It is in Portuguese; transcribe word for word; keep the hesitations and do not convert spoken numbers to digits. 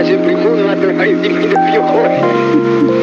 mais sempre fundo atrás de mim do pior.